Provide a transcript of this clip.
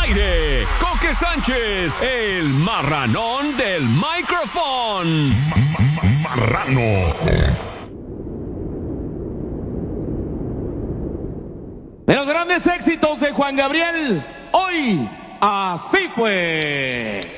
aire, Coque Sánchez, el marranón del micrófono. Marrano. De los grandes éxitos de Juan Gabriel, hoy así fue.